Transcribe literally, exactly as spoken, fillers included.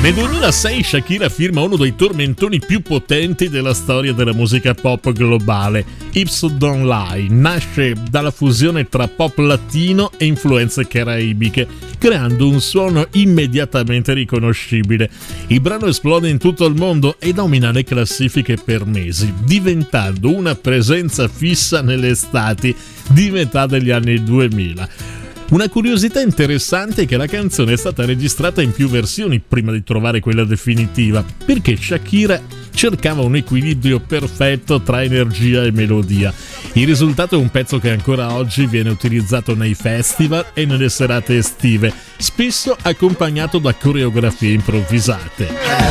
Nel duemilasei Shakira firma uno dei tormentoni più potenti della storia della musica pop globale. Hips Don't Lie nasce dalla fusione tra pop latino e influenze caraibiche, creando un suono immediatamente riconoscibile. Il brano esplode in tutto il mondo e domina le classifiche per mesi, diventando una presenza fissa nelle estati di metà degli anni duemila. Una curiosità interessante è che la canzone è stata registrata in più versioni prima di trovare quella definitiva, perché Shakira cercava un equilibrio perfetto tra energia e melodia. Il risultato è un pezzo che ancora oggi viene utilizzato nei festival e nelle serate estive, spesso accompagnato da coreografie improvvisate.